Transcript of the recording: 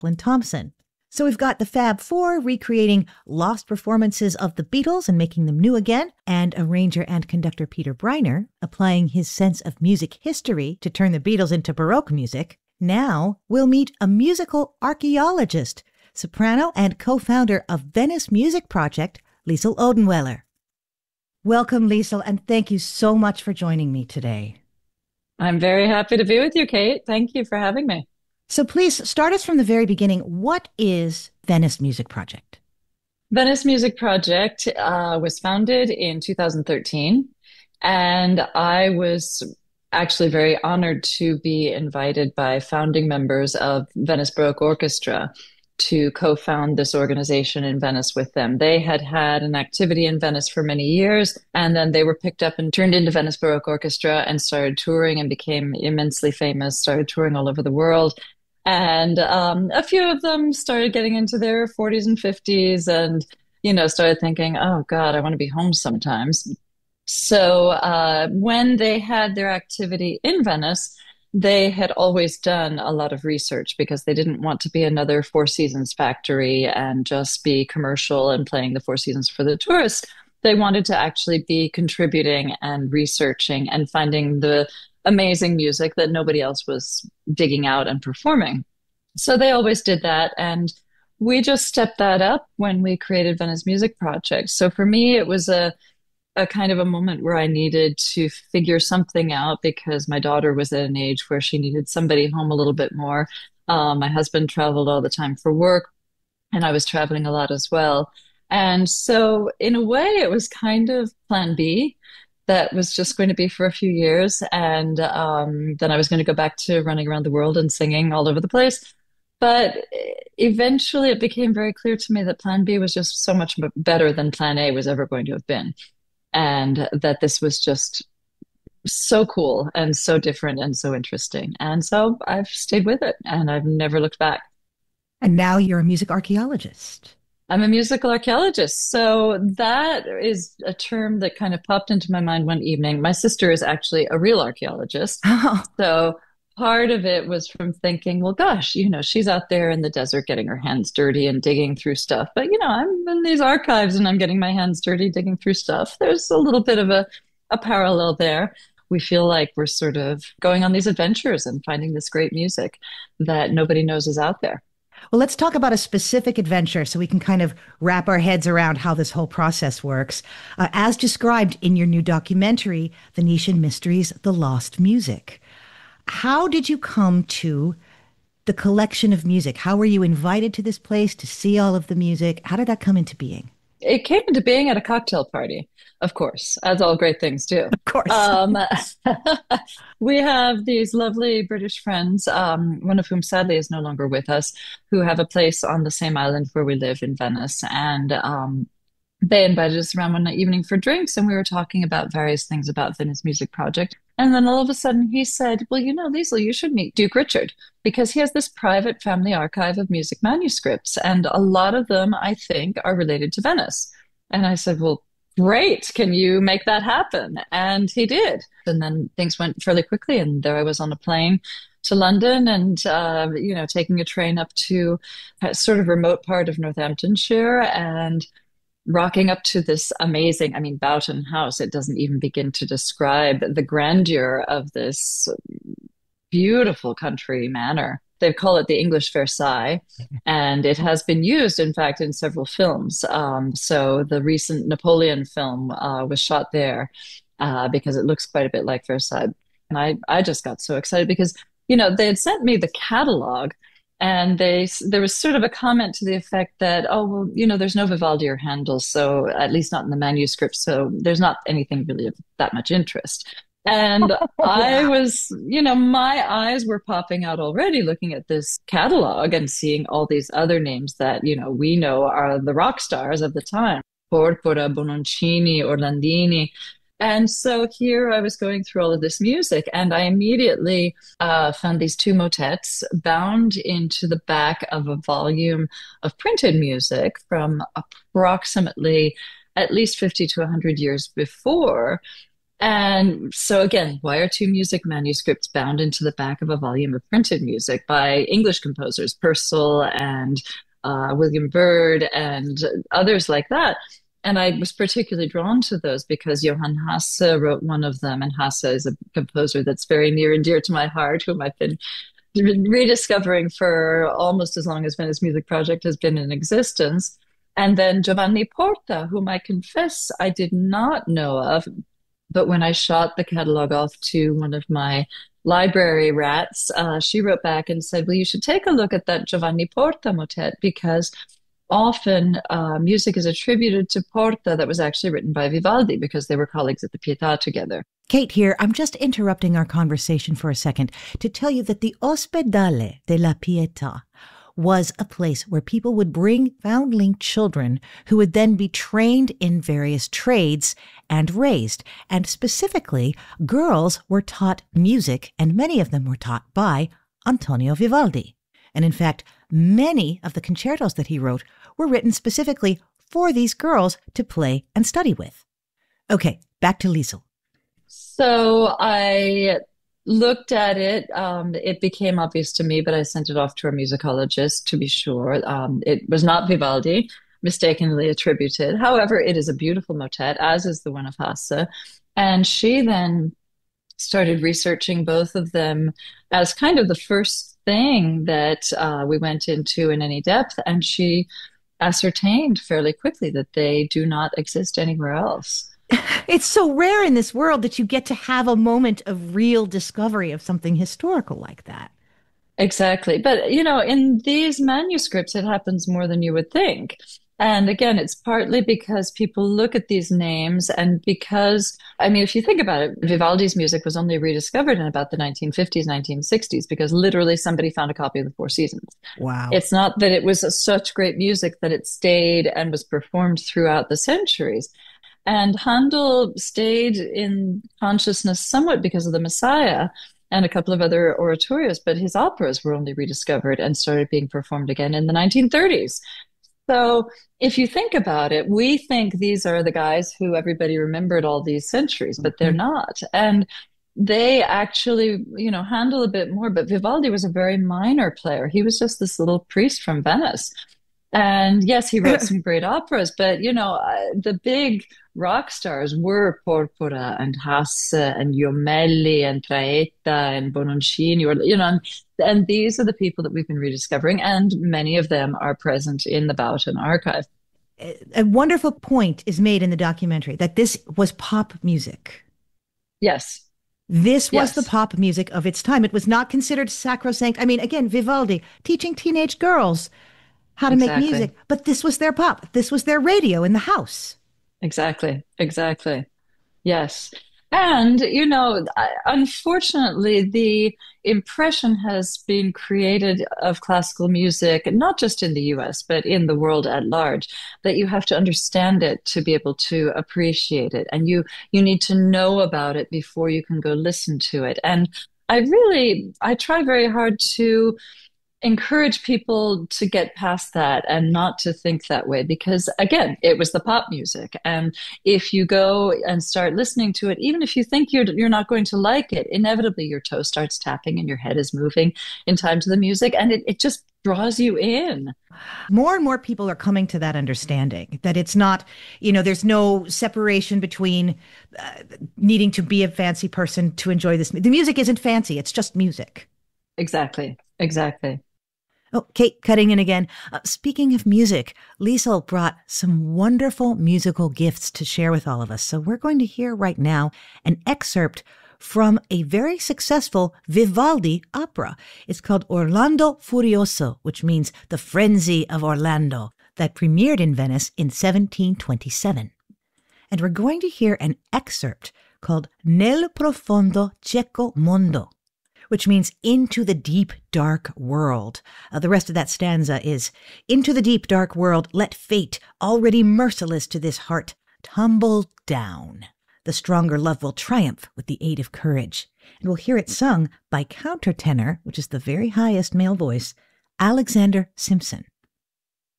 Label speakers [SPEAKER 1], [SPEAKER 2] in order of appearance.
[SPEAKER 1] Lynn Thompson. So we've got the Fab Four recreating lost performances of the Beatles and making them new again, and arranger and conductor Peter Briner applying his sense of music history to turn the Beatles into Baroque music. Now we'll meet a musical archaeologist, soprano and co-founder of Venice Music Project, Liesl Odenweiler. Welcome, Liesl, and thank you so much for joining me today.
[SPEAKER 2] I'm very happy to be with you, Kate. Thank you for having me.
[SPEAKER 1] So please start us from the very beginning. What is Venice Music Project?
[SPEAKER 2] Venice Music Project was founded in 2013, and I was actually very honored to be invited by founding members of Venice Baroque Orchestra to co-found this organization in Venice with them. They had had an activity in Venice for many years, and then they were picked up and turned into Venice Baroque Orchestra and started touring and became immensely famous, started touring all over the world. And a few of them started getting into their 40s and 50s and, started thinking, oh God, I want to be home sometimes. So when they had their activity in Venice, they had always done a lot of research because they didn't want to be another Four Seasons factory and just be commercial and playing the Four Seasons for the tourists. They wanted to actually be contributing and researching and finding the amazing music that nobody else was digging out and performing. So they always did that. And we just stepped that up when we created Venice Music Project. So for me, it was a kind of a moment where I needed to figure something out because my daughter was at an age where she needed somebody home a little bit more. My husband traveled all the time for work, and I was traveling a lot as well. And so in a way, it was kind of plan B that was just going to be for a few years. And then I was going to go back to running around the world and singing all over the place. But eventually it became very clear to me that plan B was just so much better than plan A was ever going to have been. And that this was just so cool and so different and so interesting. And so I've stayed with it and I've never looked back.
[SPEAKER 1] And now you're a music archaeologist.
[SPEAKER 2] I'm a musical archaeologist. So that is a term that kind of popped into my mind one evening. My sister is actually a real archaeologist.
[SPEAKER 1] Oh.
[SPEAKER 2] So part of it was from thinking, well, gosh, she's out there in the desert getting her hands dirty and digging through stuff. But, I'm in these archives and I'm getting my hands dirty digging through stuff. There's a little bit of a parallel there. We feel like we're sort of going on these adventures and finding this great music that nobody knows is out there.
[SPEAKER 1] Well, let's talk about a specific adventure so we can kind of wrap our heads around how this whole process works. As described in your new documentary, Venetian Mysteries, The Lost Music. How did you come to the collection of music? How were you invited to this place to see all of the music? How did that come into being?
[SPEAKER 2] It came into being at a cocktail party, of course, as all great things do.
[SPEAKER 1] Of course.
[SPEAKER 2] We have these lovely British friends, one of whom sadly is no longer with us, who have a place on the same island where we live in Venice. And they invited us around one evening for drinks, and we were talking about various things about Venice Music Project. And then all of a sudden he said, well, Liesl, you should meet Duke Richard because he has this private family archive of music manuscripts. And a lot of them, I think, are related to Venice. And I said, well, great. Can you make that happen? And he did. And then things went fairly quickly. And there I was on a plane to London and, taking a train up to a sort of remote part of Northamptonshire and rocking up to this amazing, Boughton House. It doesn't even begin to describe the grandeur of this beautiful country manor. They call it the English Versailles, and it has been used, in fact, in several films. So the recent Napoleon film was shot there because it looks quite a bit like Versailles. And I just got so excited because, they had sent me the catalog. And there was sort of a comment to the effect that, oh, well, there's no Vivaldi or Handel, so at least not in the manuscript. So there's not anything really of that much interest. And I was, my eyes were popping out already looking at this catalog and seeing all these other names that, we know are the rock stars of the time. Porpora, Bononcini, Orlandini. And so here I was going through all of this music, and I immediately found these two motets bound into the back of a volume of printed music from approximately at least 50 to 100 years before. And so again, why are two music manuscripts bound into the back of a volume of printed music by English composers, Purcell and William Byrd and others like that? And I was particularly drawn to those because Johann Hasse wrote one of them, and Hasse is a composer that's very near and dear to my heart, whom I've been rediscovering for almost as long as Venice Music Project has been in existence. And then Giovanni Porta, whom I confess I did not know of, but when I shot the catalog off to one of my library rats, she wrote back and said, well, you should take a look at that Giovanni Porta motet because often music is attributed to Porta that was actually written by Vivaldi because they were colleagues at the Pietà together.
[SPEAKER 1] Kate here. I'm just interrupting our conversation for a second to tell you that the Ospedale della Pietà was a place where people would bring foundling children who would then be trained in various trades and raised. And specifically, girls were taught music, and many of them were taught by Antonio Vivaldi. And in fact, many of the concertos that he wrote were written specifically for these girls to play and study with. Okay, back to Liesl.
[SPEAKER 2] So I looked at it. It became obvious to me, but I sent it off to a musicologist to be sure. It was not Vivaldi, mistakenly attributed. However, it is a beautiful motet, as is the one of Hasse. And she then started researching both of them as kind of the first thing that we went into in any depth. And she ascertained fairly quickly that they do not exist anywhere else.
[SPEAKER 1] It's so rare in this world that you get to have a moment of real discovery of something historical like that.
[SPEAKER 2] Exactly. But, you know, in these manuscripts, it happens more than you would think. And again, it's partly because people look at these names and because, I mean, if you think about it, Vivaldi's music was only rediscovered in about the 1950s, 1960s, because literally somebody found a copy of the Four Seasons.
[SPEAKER 1] Wow.
[SPEAKER 2] It's not that it was such great music that it stayed and was performed throughout the centuries. And Handel stayed in consciousness somewhat because of the Messiah and a couple of other oratorios, but his operas were only rediscovered and started being performed again in the 1930s. So if you think about it, we think these are the guys who everybody remembered all these centuries, but they're not. And they actually, you know, Handel a bit more, but Vivaldi was a very minor player. He was just this little priest from Venice. And yes, he wrote some great operas, but, you know, the big rock stars were Porpora and Hasse and Jomelli and Traetta and Bononcini, or, you know, and these are the people that we've been rediscovering, and many of them are present in the Boughton archive.
[SPEAKER 1] A wonderful point is made in the documentary that this was pop music.
[SPEAKER 2] Yes.
[SPEAKER 1] This was the pop music of its time. It was not considered sacrosanct. I mean, again, Vivaldi teaching teenage girls how to make music, but this was their pop. This was their radio in the house.
[SPEAKER 2] Exactly. Yes. And, you know, unfortunately, the impression has been created of classical music, not just in the US, but in the world at large, that you have to understand it to be able to appreciate it. And you need to know about it before you can go listen to it. And I try very hard to encourage people to get past that and not to think that way, because again, it was the pop music. And if you go and start listening to it, even if you think you're not going to like it, inevitably your toe starts tapping and your head is moving in time to the music, and it just draws you in.
[SPEAKER 1] More and more people are coming to that understanding that it's not, you know, there's no separation between needing to be a fancy person to enjoy this. The music isn't fancy, it's just music.
[SPEAKER 2] Exactly.
[SPEAKER 1] Oh, Kate cutting in again. Speaking of music, Liesl brought some wonderful musical gifts to share with all of us. So we're going to hear right now an excerpt from a very successful Vivaldi opera. It's called Orlando Furioso, which means the frenzy of Orlando, that premiered in Venice in 1727. And we're going to hear an excerpt called Nel profondo cieco mondo, which means into the deep, dark world. The rest of that stanza is, into the deep, dark world, let fate, already merciless to this heart, tumble down. The stronger love will triumph with the aid of courage. And we'll hear it sung by countertenor, which is the very highest male voice, Alexander Simpson.